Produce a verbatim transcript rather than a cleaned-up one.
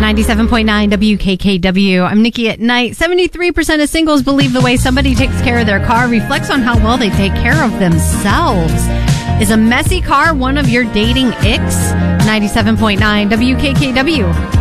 ninety-seven point nine W K K W. I'm Nikki at Night. seventy-three percent of singles believe the way somebody takes care of their car reflects on how well they take care of themselves. Is a messy car one of your dating icks? ninety-seven point nine W K K W.